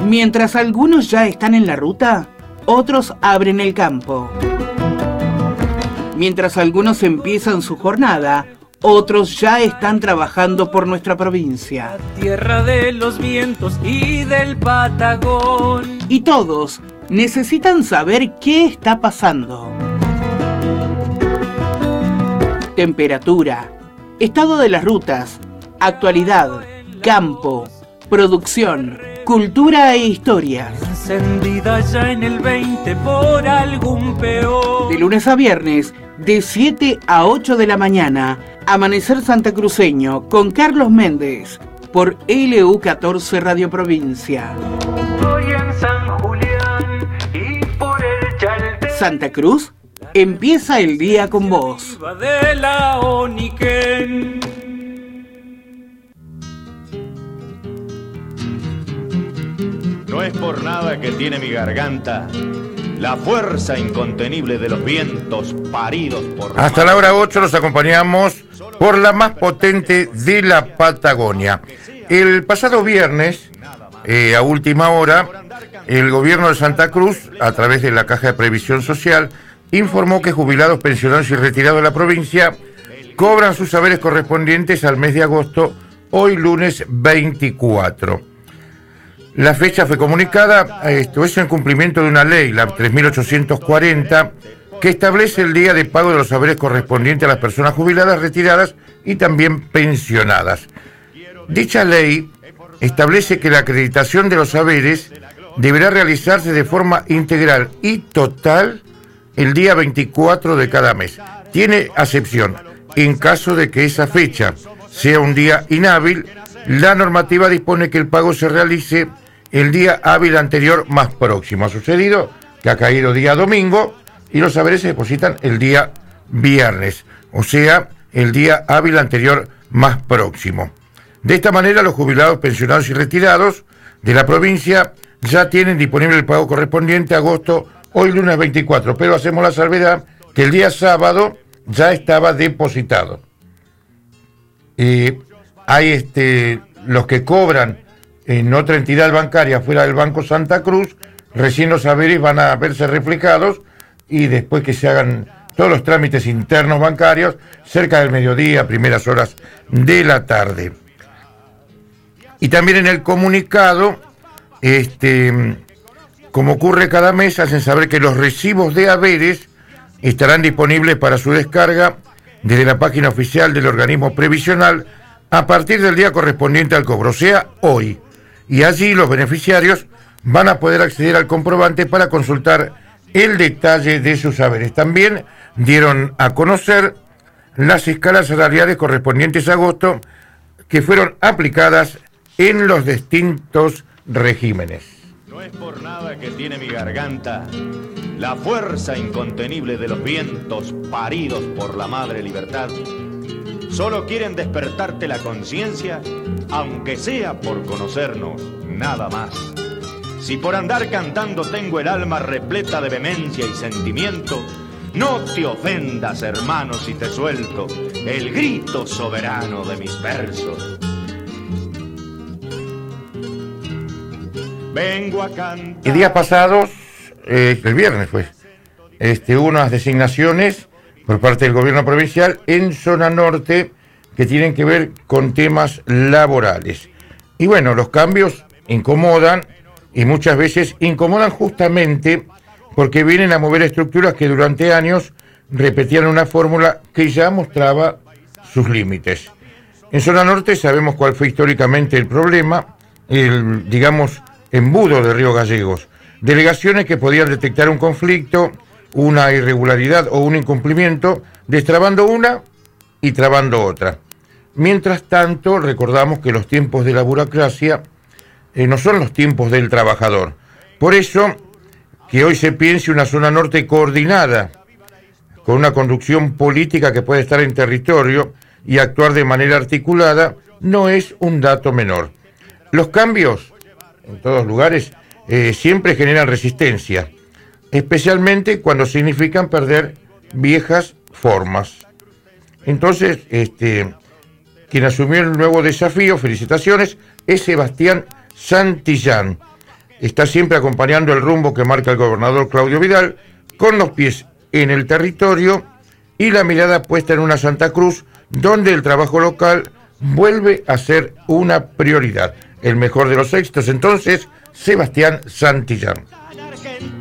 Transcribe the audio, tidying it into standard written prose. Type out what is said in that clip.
Mientras algunos ya están en la ruta, otros abren el campo. Mientras algunos empiezan su jornada, otros ya están trabajando por nuestra provincia. La tierra de los vientos y del Patagón. Y todos necesitan saber qué está pasando. Temperatura, estado de las rutas, actualidad, campo, producción, cultura e historia. Encendida ya en el 20 por algún peor. De lunes a viernes, de 7 a 8 de la mañana, Amanecer Santacruceño con Carlos Méndez por LU14 Radio Provincia. Estoy en San Julián y por el Chaltén. Santa Cruz, empieza el día con vos. De la Oniquén. No es por nada que tiene mi garganta la fuerza incontenible de los vientos paridos por... Hasta la hora 8 los acompañamos por la más potente de la Patagonia. El pasado viernes, a última hora, el gobierno de Santa Cruz, a través de la Caja de Previsión Social, informó que jubilados, pensionados y retirados de la provincia cobran sus saberes correspondientes al mes de agosto, hoy lunes 24. La fecha fue comunicada, esto es en cumplimiento de una ley, la 3.840, que establece el día de pago de los saberes correspondientes a las personas jubiladas, retiradas y también pensionadas. Dicha ley establece que la acreditación de los saberes deberá realizarse de forma integral y total el día 24 de cada mes. Tiene acepción. En caso de que esa fecha sea un día inhábil, la normativa dispone que el pago se realice el día hábil anterior más próximo. Ha sucedido que ha caído día domingo y los saberes se depositan el día viernes, o sea, el día hábil anterior más próximo. De esta manera, los jubilados, pensionados y retirados de la provincia ya tienen disponible el pago correspondiente a agosto, hoy lunes 24, pero hacemos la salvedad que el día sábado ya estaba depositado. Hay los que cobran en otra entidad bancaria fuera del Banco Santa Cruz, recién los saberes van a verse reflejados y después que se hagan todos los trámites internos bancarios cerca del mediodía, primeras horas de la tarde. Y también en el comunicado, como ocurre cada mes, hacen saber que los recibos de haberes estarán disponibles para su descarga desde la página oficial del organismo previsional a partir del día correspondiente al cobro, o sea, hoy. Y allí los beneficiarios van a poder acceder al comprobante para consultar el detalle de sus haberes. También dieron a conocer las escalas salariales correspondientes a agosto que fueron aplicadas en los distintos regímenes. No es por nada que tiene mi garganta la fuerza incontenible de los vientos paridos por la madre libertad. Solo quieren despertarte la conciencia, aunque sea por conocernos, nada más. Si por andar cantando tengo el alma repleta de vehemencia y sentimiento, no te ofendas, hermano, si te suelto el grito soberano de mis versos. Vengo a cantar... El día pasado, el viernes fue, hubo unas designaciones por parte del gobierno provincial en zona norte que tienen que ver con temas laborales. Y bueno, los cambios incomodan y muchas veces incomodan justamente porque vienen a mover estructuras que durante años repetían una fórmula que ya mostraba sus límites. En zona norte sabemos cuál fue históricamente el problema, el, digamos, embudo de Río Gallegos. Delegaciones que podían detectar un conflicto, una irregularidad o un incumplimiento, destrabando una y trabando otra. Mientras tanto, recordamos que los tiempos de la burocracia no son los tiempos del trabajador. Por eso, que hoy se piense una zona norte coordinada, con una conducción política que puede estar en territorio y actuar de manera articulada, no es un dato menor. Los cambios, en todos lugares, siempre generan resistencia, especialmente cuando significan perder viejas formas. Entonces, quien asumió el nuevo desafío, felicitaciones, es Sebastián Santillán. está siempre acompañando el rumbo que marca el gobernador Claudio Vidal, con los pies en el territorio y la mirada puesta en una Santa Cruz donde el trabajo local vuelve a ser una prioridad. El mejor de los éxitos entonces, Sebastián Santillán.